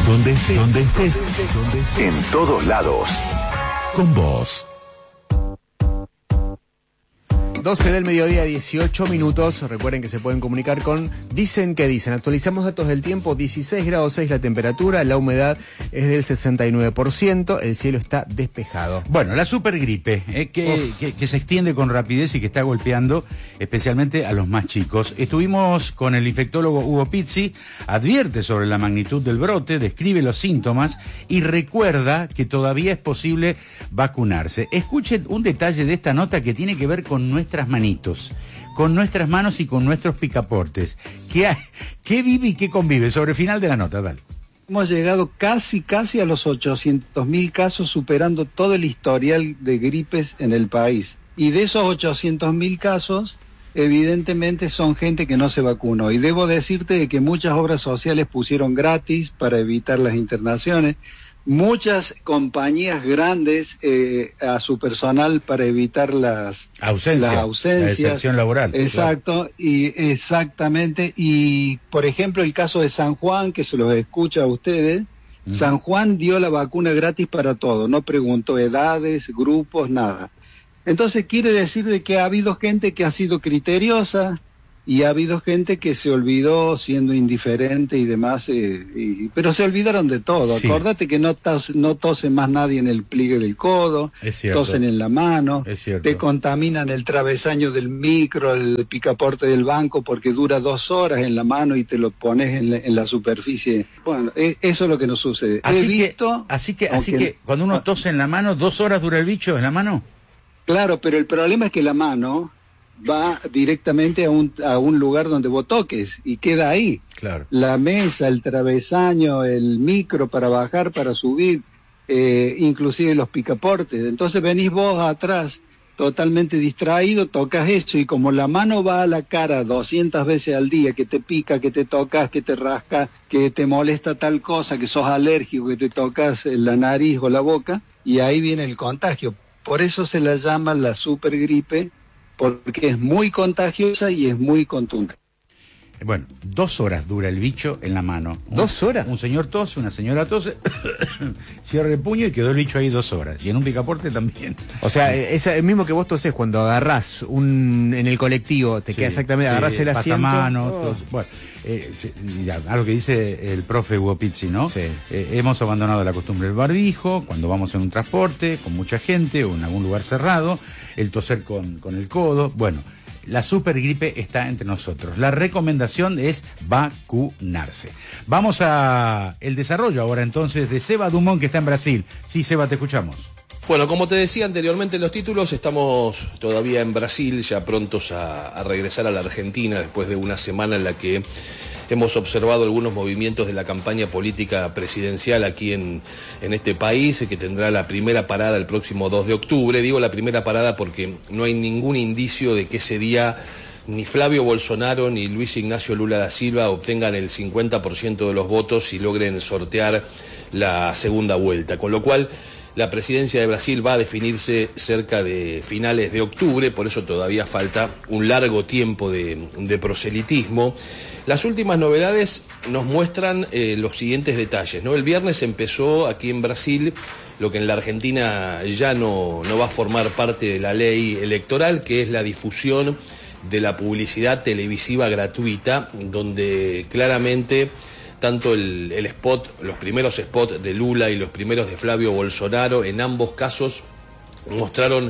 Donde estés, en todos lados. Con vos. 12 del mediodía, 18 minutos. Recuerden que se pueden comunicar con Dicen que Dicen. Actualizamos datos del tiempo. 16 grados 6 la temperatura, la humedad es del 69%, el cielo está despejado. Bueno, la supergripe, que se extiende con rapidez y que está golpeando especialmente a los más chicos. Estuvimos con el infectólogo Hugo Pizzi, advierte sobre la magnitud del brote, describe los síntomas y recuerda que todavía es posible vacunarse. Escuchen un detalle de esta nota que tiene que ver con nuestras manitos, con nuestras manos y con nuestros picaportes. ¿Qué vive y qué convive? Sobre el final de la nota, dale. Hemos llegado casi a los 800.000 casos, superando todo el historial de gripes en el país. Y de esos 800.000 casos, evidentemente son gente que no se vacunó. Y debo decirte que muchas obras sociales pusieron gratis para evitar las internaciones. Muchas compañías grandes a su personal para evitar las ausencias. La excepción laboral. Exacto, claro. Y exactamente. Y por ejemplo el caso de San Juan, que se los escucha a ustedes, San Juan dio la vacuna gratis para todo, no preguntó edades, grupos, nada. Entonces quiere decir de que ha habido gente que ha sido criteriosa, y ha habido gente que se olvidó siendo indiferente y demás, pero se olvidaron de todo. Sí. Acordate que no tose más nadie en el pliegue del codo, tosen en la mano, te contaminan el travesaño del micro, el picaporte del banco, porque dura 2 horas en la mano y te lo pones en la superficie. Bueno, eso es lo que nos sucede. Así que cuando uno tose en la mano, 2 horas dura el bicho en la mano. Claro, pero el problema es que la mano va directamente a un lugar donde vos toques y queda ahí. Claro. La mesa, el travesaño, el micro para bajar, para subir, inclusive los picaportes. Entonces venís vos atrás totalmente distraído, tocas eso y como la mano va a la cara 200 veces al día, que te pica, que te tocas, que te rasca, que te molesta tal cosa, que sos alérgico, que te tocas la nariz o la boca, y ahí viene el contagio. Por eso se la llama la supergripe, porque es muy contagiosa y es muy contundente. Bueno, 2 horas dura el bicho en la mano. 2 horas. Un señor tose, una señora tose, cierra el puño y quedó el bicho ahí 2 horas. Y en un picaporte también. O sea, es el mismo que vos tosés cuando agarrás en el colectivo, te queda exactamente, agarrás el asiento. Pasamano, bueno, algo que dice el profe Hugo Pizzi, ¿no? Sí. Hemos abandonado la costumbre del barbijo, cuando vamos en un transporte, con mucha gente o en algún lugar cerrado, el toser con el codo, bueno. La supergripe está entre nosotros. La recomendación es vacunarse. Vamos a el desarrollo ahora entonces de Seba Dumont, que está en Brasil. Sí, Seba, te escuchamos. Bueno, como te decía anteriormente en los títulos, estamos todavía en Brasil, ya prontos a regresar a la Argentina después de una semana en la que hemos observado algunos movimientos de la campaña política presidencial aquí en este país, que tendrá la primera parada el próximo 2 de octubre. Digo la primera parada porque no hay ningún indicio de que ese día ni Flavio Bolsonaro ni Luis Ignacio Lula da Silva obtengan el 50% de los votos y logren sortear la segunda vuelta. Con lo cual, la presidencia de Brasil va a definirse cerca de finales de octubre, por eso todavía falta un largo tiempo de proselitismo. Las últimas novedades nos muestran los siguientes detalles, ¿no? El viernes empezó aquí en Brasil lo que en la Argentina ya no va a formar parte de la ley electoral, que es la difusión de la publicidad televisiva gratuita, donde claramente tanto el spot, los primeros spots de Lula y los primeros de Flavio Bolsonaro, en ambos casos mostraron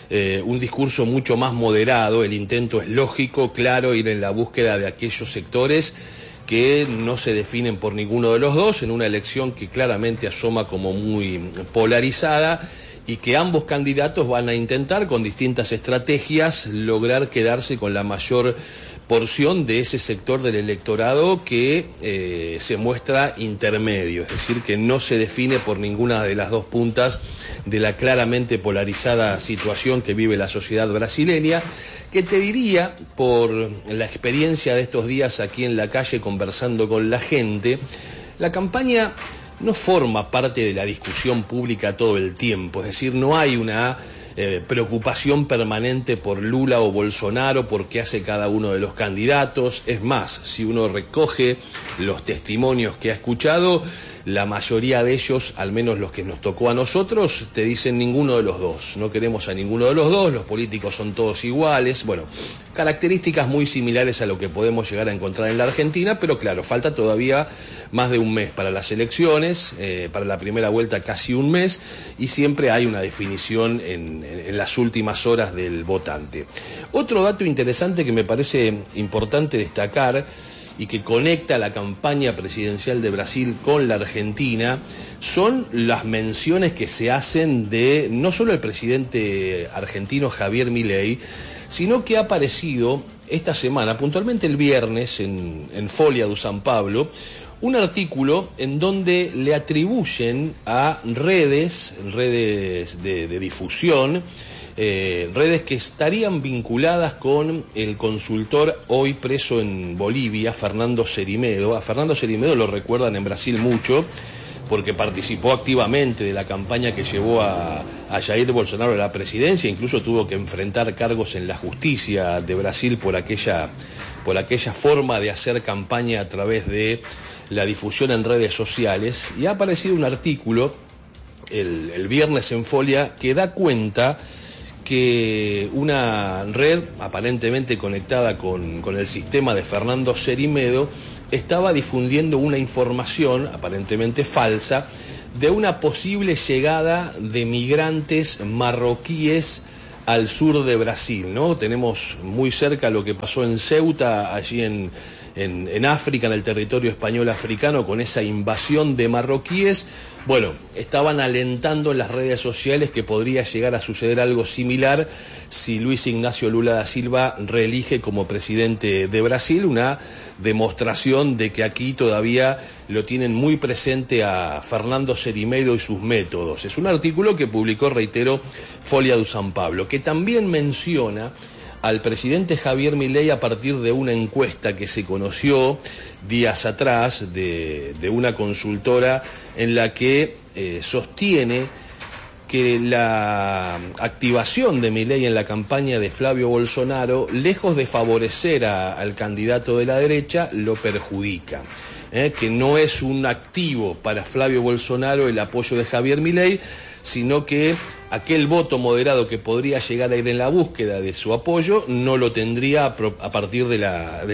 un discurso mucho más moderado. El intento es lógico, claro, ir en la búsqueda de aquellos sectores que no se definen por ninguno de los dos, en una elección que claramente asoma como muy polarizada y que ambos candidatos van a intentar con distintas estrategias lograr quedarse con la mayor porción de ese sector del electorado que se muestra intermedio, es decir, que no se define por ninguna de las dos puntas de la claramente polarizada situación que vive la sociedad brasileña, que te diría, por la experiencia de estos días aquí en la calle conversando con la gente, la campaña no forma parte de la discusión pública todo el tiempo, es decir, no hay una preocupación permanente por Lula o Bolsonaro, por qué hace cada uno de los candidatos. Es más, si uno recoge los testimonios que ha escuchado, la mayoría de ellos, al menos los que nos tocó a nosotros, te dicen ninguno de los dos. No queremos a ninguno de los dos, los políticos son todos iguales. Bueno, características muy similares a lo que podemos llegar a encontrar en la Argentina, pero claro, falta todavía más de un mes para las elecciones, para la primera vuelta casi un mes, y siempre hay una definición en las últimas horas del votante. Otro dato interesante que me parece importante destacar y que conecta la campaña presidencial de Brasil con la Argentina son las menciones que se hacen de no solo el presidente argentino Javier Milei, sino que ha aparecido esta semana, puntualmente el viernes, en Folha de São Paulo, un artículo en donde le atribuyen a redes de difusión, redes que estarían vinculadas con el consultor hoy preso en Bolivia, Fernando Cerimedo. A Fernando Cerimedo lo recuerdan en Brasil mucho, porque participó activamente de la campaña que llevó a Jair Bolsonaro a la presidencia, incluso tuvo que enfrentar cargos en la justicia de Brasil por aquella forma de hacer campaña a través de la difusión en redes sociales. Y ha aparecido un artículo el viernes en Folha que da cuenta que una red aparentemente conectada con el sistema de Fernando Cerimedo estaba difundiendo una información aparentemente falsa de una posible llegada de migrantes marroquíes al sur de Brasil, ¿no? Tenemos muy cerca lo que pasó en Ceuta, allí en África, en el territorio español africano, con esa invasión de marroquíes. Bueno, estaban alentando en las redes sociales que podría llegar a suceder algo similar si Luis Ignacio Lula da Silva reelige como presidente de Brasil, una demostración de que aquí todavía lo tienen muy presente a Fernando Cerimedo y sus métodos. Es un artículo que publicó, reitero, Folha de São Paulo, que también menciona al presidente Javier Milei a partir de una encuesta que se conoció días atrás de una consultora en la que sostiene que la activación de Milei en la campaña de Flavio Bolsonaro, lejos de favorecer al candidato de la derecha, lo perjudica. Que no es un activo para Flavio Bolsonaro el apoyo de Javier Milei, sino que aquel voto moderado que podría llegar a ir en la búsqueda de su apoyo no lo tendría a partir de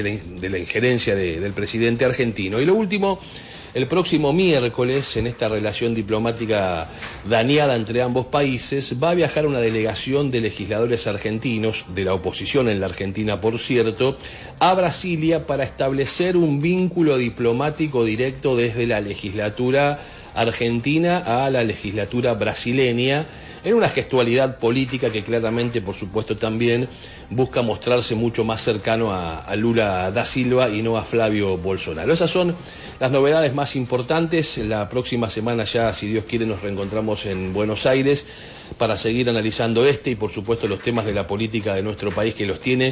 la injerencia del presidente argentino. Y lo último, el próximo miércoles, en esta relación diplomática dañada entre ambos países, va a viajar una delegación de legisladores argentinos, de la oposición en la Argentina por cierto, a Brasilia para establecer un vínculo diplomático directo desde la legislatura argentina a la legislatura brasileña, en una gestualidad política que claramente, por supuesto, también busca mostrarse mucho más cercano a Lula da Silva y no a Flavio Bolsonaro. Esas son las novedades más importantes. La próxima semana ya, si Dios quiere, nos reencontramos en Buenos Aires para seguir analizando y por supuesto los temas de la política de nuestro país, que los tiene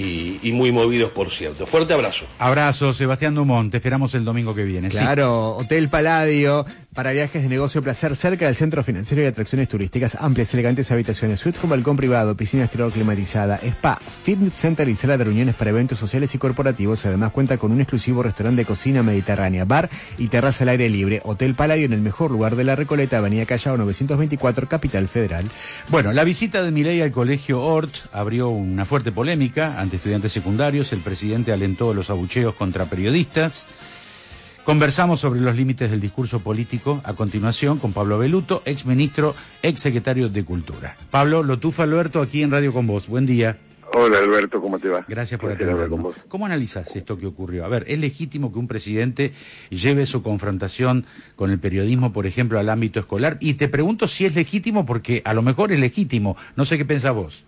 y muy movidos, por cierto. Fuerte abrazo. Abrazo, Sebastián Dumont. Te esperamos el domingo que viene. Claro, sí. Hotel Palladio para viajes de negocio placer cerca del centro financiero y atracciones turísticas, amplias, elegantes habitaciones, suites con balcón privado, piscina exterior climatizada, spa, fitness center y sala de reuniones para eventos sociales y corporativos. Además cuenta con un exclusivo restaurante de cocina mediterránea, bar y terraza al aire libre. Hotel Palladio en el mejor lugar de La Recoleta, Avenida Callao 924, Capital Federal. Bueno, la visita de Milei al colegio Hort abrió una fuerte polémica ante estudiantes secundarios. El presidente alentó los abucheos contra periodistas. Conversamos sobre los límites del discurso político a continuación con Pablo Beluto, ex ministro, ex secretario de Cultura. Pablo, Lotufa Alberto, aquí en Radio Con Vos. Buen día. Hola Alberto, ¿cómo te va? Gracias por atendernos. ¿Cómo analizas esto que ocurrió? A ver, ¿es legítimo que un presidente lleve su confrontación con el periodismo, por ejemplo, al ámbito escolar? Y te pregunto si es legítimo porque a lo mejor es legítimo. No sé qué pensás vos.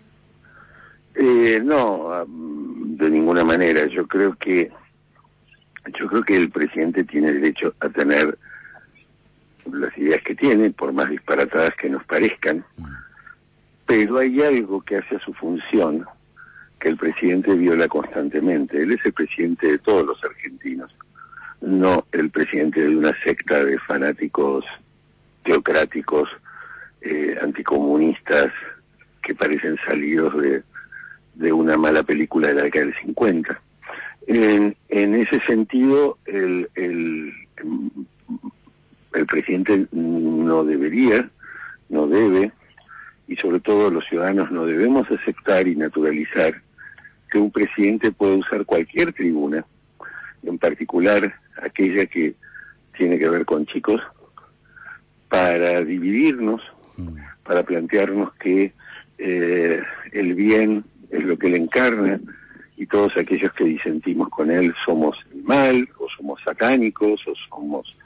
No, de ninguna manera. Yo creo que el presidente tiene derecho a tener las ideas que tiene, por más disparatadas que nos parezcan, pero hay algo que hace a su función que el presidente viola constantemente. Él es el presidente de todos los argentinos, no el presidente de una secta de fanáticos teocráticos, anticomunistas, que parecen salidos de una mala película de la década del 50. En ese sentido, el presidente no debería, no debe, y sobre todo los ciudadanos no debemos aceptar y naturalizar que un presidente puede usar cualquier tribuna, en particular aquella que tiene que ver con chicos, para dividirnos, para plantearnos que el bien es lo que él encarna y todos aquellos que disentimos con él somos el mal, o somos satánicos, o somos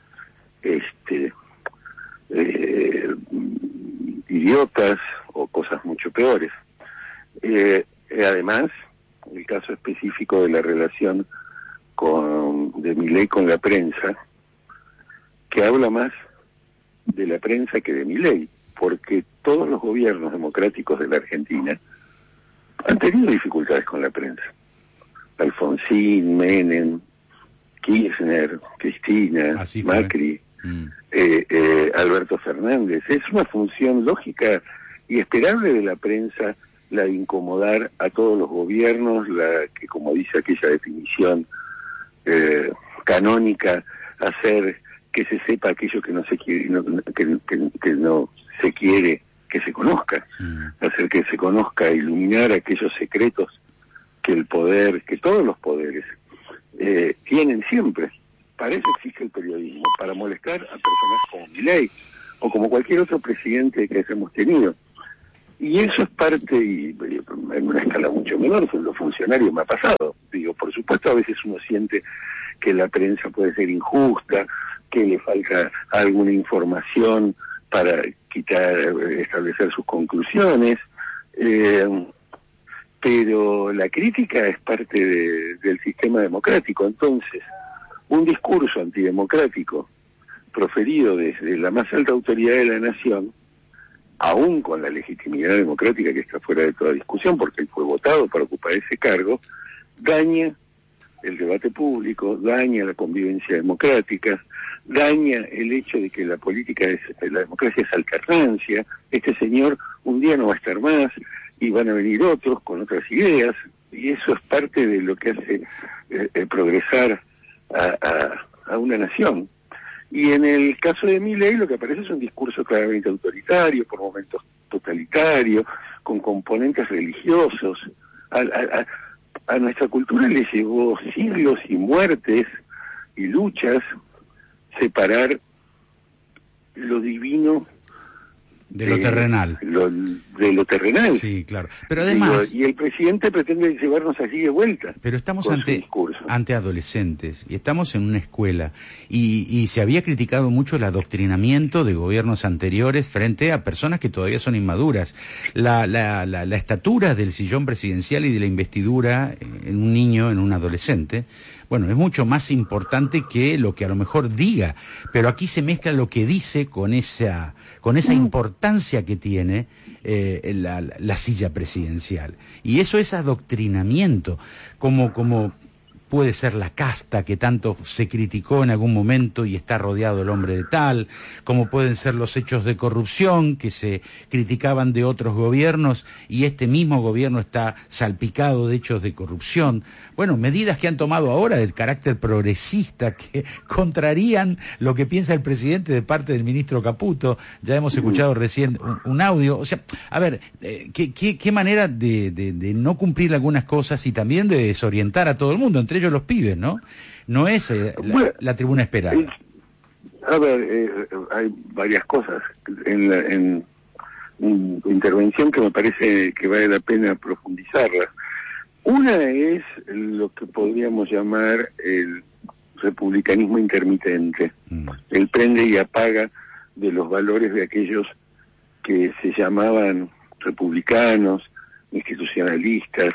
idiotas, o cosas mucho peores. Además, el caso específico de la relación de Milei con la prensa, que habla más de la prensa que de Milei, porque todos los gobiernos democráticos de la Argentina han tenido dificultades con la prensa. Alfonsín, Menem, Kirchner, Cristina, Macri, Alberto Fernández. Es una función lógica y esperable de la prensa la de incomodar a todos los gobiernos, la que, como dice aquella definición canónica, hacer que se sepa aquello que no se quiere, que no se quiere que se conozca, hacer que se conozca, iluminar aquellos secretos que el poder, que todos los poderes tienen siempre. Para eso existe el periodismo, para molestar a personas como Milei o como cualquier otro presidente que hayamos tenido. Y eso es parte, y en una escala mucho menor, son los funcionarios, me ha pasado. Digo, por supuesto, a veces uno siente que la prensa puede ser injusta, que le falta alguna información para establecer sus conclusiones, pero la crítica es parte del sistema democrático. Entonces, un discurso antidemocrático proferido desde la más alta autoridad de la nación, aún con la legitimidad democrática que está fuera de toda discusión, porque él fue votado para ocupar ese cargo, daña el debate público, daña la convivencia democrática, daña el hecho de que la democracia es alternancia. Este señor un día no va a estar más y van a venir otros con otras ideas, y eso es parte de lo que hace progresar a una nación. Y en el caso de Milei lo que aparece es un discurso claramente autoritario, por momentos totalitario, con componentes religiosos. A nuestra cultura le llevó siglos y muertes y luchas separar lo divino de lo terrenal. De lo terrenal. Sí, claro. Pero además... Y el presidente pretende llevarnos allí de vuelta. Pero estamos ante adolescentes y estamos en una escuela y se había criticado mucho el adoctrinamiento de gobiernos anteriores frente a personas que todavía son inmaduras. La estatura del sillón presidencial y de la investidura en un niño, en un adolescente, bueno, es mucho más importante que lo que a lo mejor diga, pero aquí se mezcla lo que dice con esa importancia que tiene la silla presidencial. Y eso es adoctrinamiento, como puede ser la casta que tanto se criticó en algún momento y está rodeado el hombre de tal, como pueden ser los hechos de corrupción que se criticaban de otros gobiernos y este mismo gobierno está salpicado de hechos de corrupción. Bueno, medidas que han tomado ahora de carácter progresista que contrarían lo que piensa el presidente de parte del ministro Caputo. Ya hemos escuchado recién un audio. O sea, a ver, qué manera de no cumplir algunas cosas y también de desorientar a todo el mundo, entre ellos los pibes, ¿no? No es la tribuna esperada. A ver, hay varias cosas en intervención que me parece que vale la pena profundizarlas. Una es lo que podríamos llamar el republicanismo intermitente, el prende y apaga de los valores de aquellos que se llamaban republicanos, institucionalistas,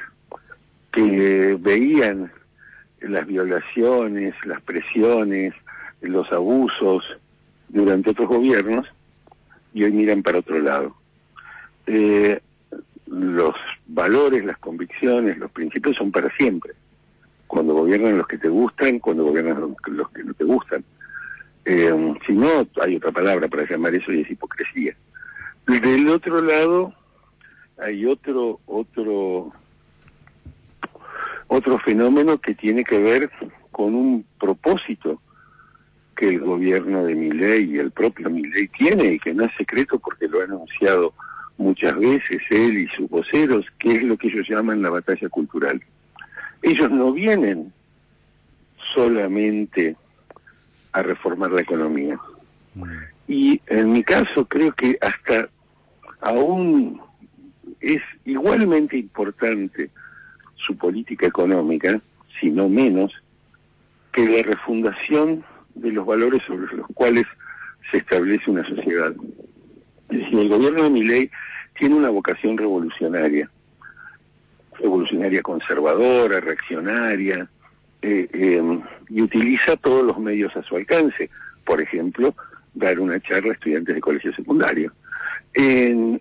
que veían las violaciones, las presiones, los abusos durante otros gobiernos y hoy miran para otro lado. Los valores, las convicciones, los principios son para siempre. Cuando gobiernan los que te gustan, cuando gobiernan los que no te gustan. Si no, hay otra palabra para llamar eso y es hipocresía. Del otro lado, hay otro fenómeno que tiene que ver con un propósito que el gobierno de Milei y el propio Milei tiene, y que no es secreto porque lo ha anunciado muchas veces él y sus voceros, que es lo que ellos llaman la batalla cultural. Ellos no vienen solamente a reformar la economía. Y en mi caso creo que hasta aún es igualmente importante su política económica, si no menos, que la refundación de los valores sobre los cuales se establece una sociedad. Es decir, el gobierno de Milei tiene una vocación revolucionaria conservadora, reaccionaria, y utiliza todos los medios a su alcance. Por ejemplo, dar una charla a estudiantes de colegio secundario. Y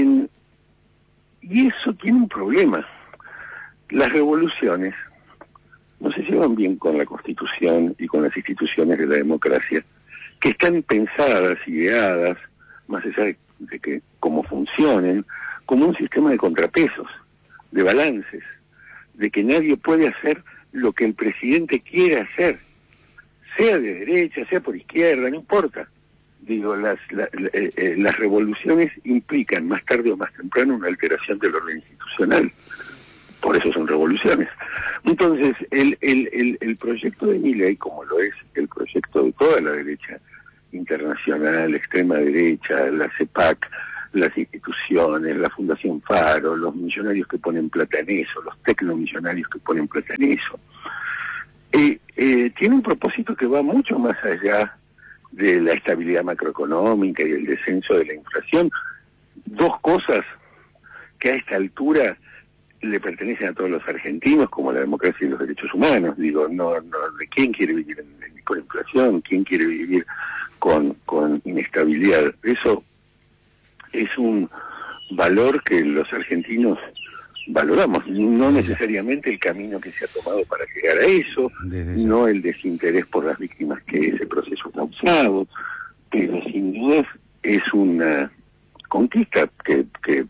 eso tiene un problema. Las revoluciones no se llevan bien con la Constitución y con las instituciones de la democracia, que están pensadas, ideadas, más allá de que cómo funcionen, como un sistema de contrapesos, de balances, de que nadie puede hacer lo que el presidente quiere hacer, sea de derecha, sea por izquierda, no importa. Digo, las revoluciones implican más tarde o más temprano una alteración del orden institucional. Por eso son revoluciones. Entonces, el proyecto de Milei, como lo es el proyecto de toda la derecha internacional, extrema derecha, la CEPAC, las instituciones, la Fundación Faro, los millonarios que ponen plata en eso, los tecnomillonarios que ponen plata en eso, tiene un propósito que va mucho más allá de la estabilidad macroeconómica y el descenso de la inflación. Dos cosas que a esta altura le pertenecen a todos los argentinos, como la democracia y los derechos humanos. Digo, no, ¿quién quiere vivir con inflación? ¿Quién quiere vivir con inestabilidad? Eso es un valor que los argentinos valoramos, no necesariamente el camino que se ha tomado para llegar a eso, no el desinterés por las víctimas que ese proceso ha causado, pero sin duda es una conquista que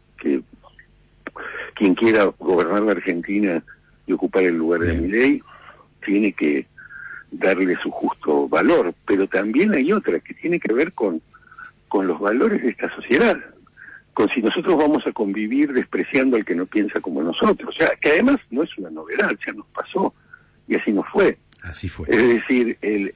quien quiera gobernar la Argentina y ocupar el lugar de Milei tiene que darle su justo valor, pero también hay otra que tiene que ver con los valores de esta sociedad, con si nosotros vamos a convivir despreciando al que no piensa como nosotros, ya que además no es una novedad, ya nos pasó y así nos fue. Así fue. Es decir,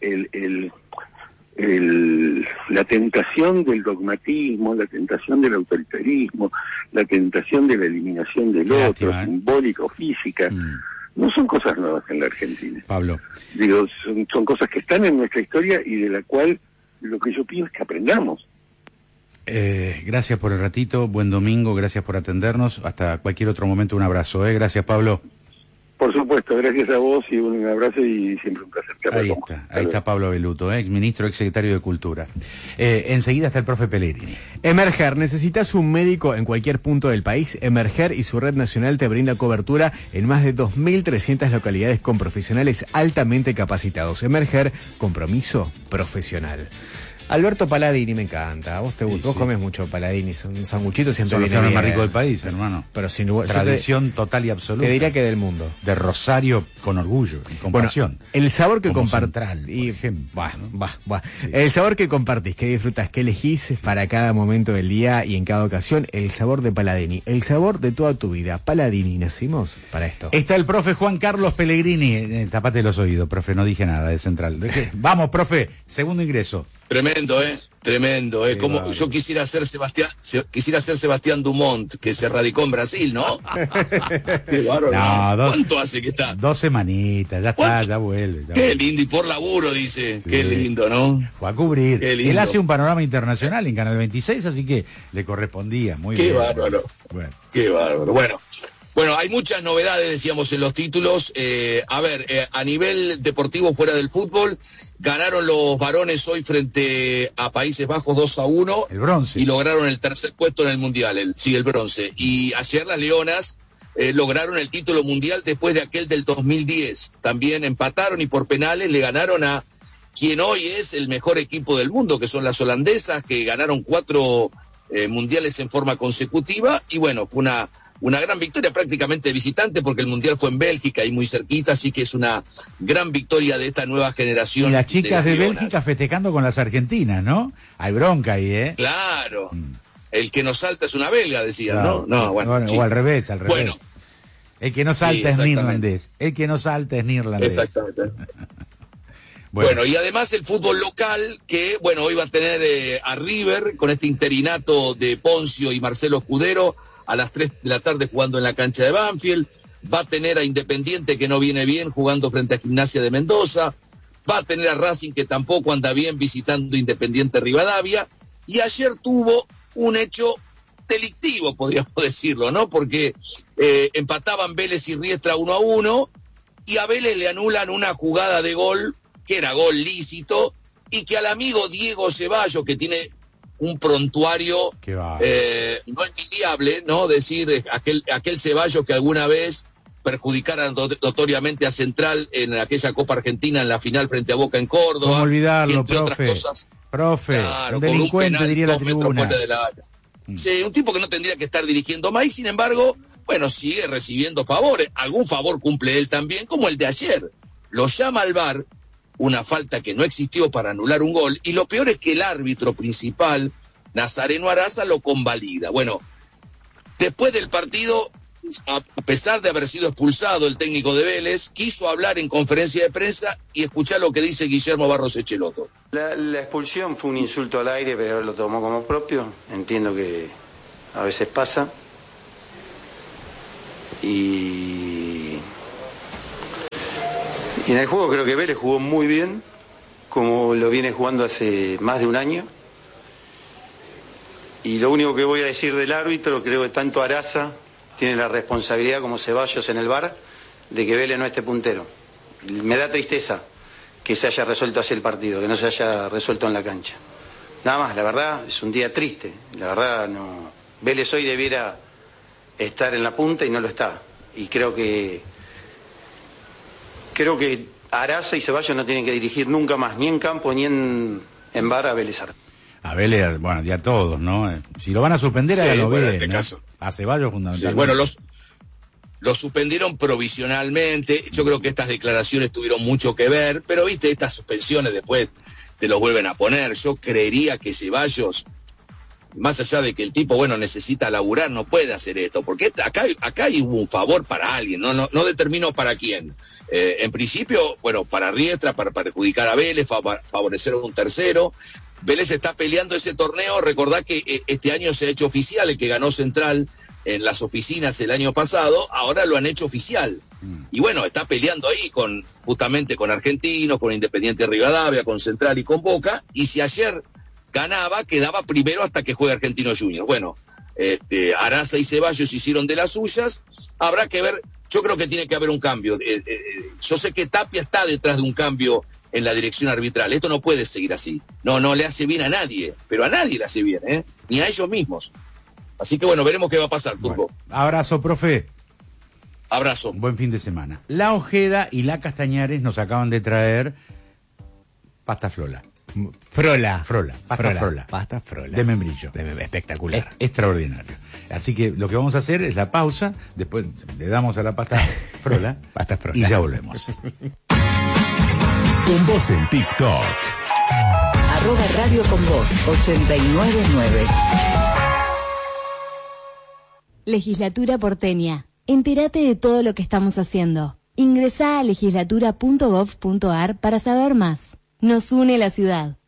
la tentación del dogmatismo, la tentación del autoritarismo, la tentación de la eliminación del otro, simbólica o física, no son cosas nuevas en la Argentina. Pablo. Digo, son cosas que están en nuestra historia y de la cual lo que yo pido es que aprendamos. Gracias por el ratito, buen domingo, gracias por atendernos, hasta cualquier otro momento un abrazo, gracias Pablo. Por supuesto, gracias a vos y un abrazo y siempre un placer. Ahí está Pablo Belluto, ex ministro, ex secretario de Cultura. Enseguida está el profe Pellegrini. Emerger, ¿necesitas un médico en cualquier punto del país? Emerger y su red nacional te brinda cobertura en más de 2.300 localidades con profesionales altamente capacitados. Emerger, compromiso profesional. Alberto Paladini me encanta. Vos vos comes mucho Paladini, un sanguchito siempre viene bien. Son los más ricos del país, hermano. Pero sin lugar, tradición total y absoluta. Te diría que del mundo. De Rosario con orgullo y con pasión. El sabor que compartís. El sabor que compartís, que disfrutás, que elegís para cada momento del día y en cada ocasión, el sabor de Paladini, el sabor de toda tu vida. Paladini, nacimos para esto. Está el profe Juan Carlos Pellegrini. Tapate los oídos, profe, no dije nada de Central. Vamos, profe, segundo ingreso. Tremendo, tremendo, como yo quisiera ser Sebastián Dumont, que se radicó en Brasil, ¿no? Qué bárbaro. ¿Cuánto hace que está? 2 semanitas, ya está, ya vuelve. Qué lindo, y por laburo, dice. Sí. Qué lindo, ¿no? Fue a cubrir. Él hace un panorama internacional en Canal 26, así que le correspondía. Muy bien. Qué bárbaro. Bueno. Qué bárbaro. Bueno, hay muchas novedades, decíamos, en los títulos. A nivel deportivo fuera del fútbol, ganaron los varones hoy frente a Países Bajos 2-1. El bronce. Y lograron el tercer puesto en el Mundial, el bronce. Y ayer las Leonas lograron el título mundial después de aquel del 2010. También empataron y por penales le ganaron a quien hoy es el mejor equipo del mundo, que son las holandesas, que ganaron 4 mundiales en forma consecutiva, y bueno, fue una gran victoria prácticamente de visitante, porque el mundial fue en Bélgica y muy cerquita, así que es una gran victoria de esta nueva generación. Y las chicas de Bélgica festejando con las argentinas, ¿no? Hay bronca ahí, ¿eh? Claro. El que no salta es una belga, decían, ¿no? No, bueno. O al revés. Bueno. El que no salta es neerlandés. El que no salta es neerlandés. Exactamente. Bueno, y además el fútbol local, que, bueno, hoy va a tener a River con este interinato de Poncio y Marcelo Escudero a las 3 de la tarde jugando en la cancha de Banfield. Va a tener a Independiente, que no viene bien, jugando frente a Gimnasia de Mendoza. Va a tener a Racing, que tampoco anda bien, visitando Independiente Rivadavia. Y ayer tuvo un hecho delictivo, podríamos decirlo, ¿no? Porque empataban Vélez y Riestra 1-1, y a Vélez le anulan una jugada de gol, que era gol lícito, y que al amigo Diego Ceballos, que tiene un prontuario no envidiable, ¿no? Decir, aquel Ceballos que alguna vez perjudicara notoriamente a Central en aquella Copa Argentina en la final frente a Boca en Córdoba. ¿Cómo olvidarlo, entre profe? Otras cosas, profe, claro, un delincuente, con un penal, diría la 2 metros tribuna. fuera de la área. Sí, un tipo que no tendría que estar dirigiendo más, y sin embargo, bueno, sigue recibiendo favores. Algún favor cumple él también, como el de ayer. Lo llama al VAR, una falta que no existió para anular un gol, y lo peor es que el árbitro principal, Nazareno Araza, lo convalida. Bueno, después del partido, a pesar de haber sido expulsado el técnico de Vélez, quiso hablar en conferencia de prensa y escuchar lo que dice Guillermo Barros Echelotto. La expulsión fue un insulto al aire, pero él lo tomó como propio. Entiendo que a veces pasa. Y en el juego creo que Vélez jugó muy bien, como lo viene jugando hace más de un año. Y lo único que voy a decir del árbitro, creo que tanto Araza tiene la responsabilidad como Ceballos en el VAR de que Vélez no esté puntero. Me da tristeza que se haya resuelto así el partido, que no se haya resuelto en la cancha. Nada más, la verdad es un día triste. La verdad no. Vélez hoy debiera estar en la punta y no lo está. Y creo que Araza y Ceballos no tienen que dirigir nunca más, ni en campo ni en VAR a Vélez. A Vélez, bueno, ya todos, ¿no? Si lo van a suspender, hágalo bien, en este ¿no? caso. A Ceballos fundamentalmente. Sí, bueno, los suspendieron provisionalmente. Yo creo que estas declaraciones tuvieron mucho que ver, pero viste, estas suspensiones después te los vuelven a poner. Yo creería que Ceballos, más allá de que el tipo, bueno, necesita laburar, no puede hacer esto, porque acá hay un favor para alguien, no determino para quién. En principio, bueno, para Riestra, para perjudicar a Vélez, favorecer a un tercero. Vélez está peleando ese torneo. Recordá que este año se ha hecho oficial, el que ganó Central en las oficinas el año pasado, ahora lo han hecho oficial. Y bueno, está peleando ahí justamente con Argentinos, con Independiente Rivadavia, con Central y con Boca, y si ayer ganaba, quedaba primero hasta que juegue Argentinos Juniors. Bueno, Araza y Ceballos hicieron de las suyas. Habrá que ver, yo creo que tiene que haber un cambio. Yo sé que Tapia está detrás de un cambio en la dirección arbitral. Esto no puede seguir así. No le hace bien a nadie, pero a nadie le hace bien, ni a ellos mismos. Así que bueno, veremos qué va a pasar, Turco. Bueno, abrazo, profe. Abrazo. Buen fin de semana. La Ojeda y la Castañares nos acaban de traer pasta Frola. Pasta Frola. De membrillo. Espectacular. Extraordinario. Así que lo que vamos a hacer es la pausa, después le damos a la pasta Frola. Pasta Frola. Y ya volvemos. Con vos en TikTok. @Radio con vos 899. Legislatura porteña. Entérate de todo lo que estamos haciendo. Ingresá a legislatura.gov.ar para saber más. Nos une la ciudad.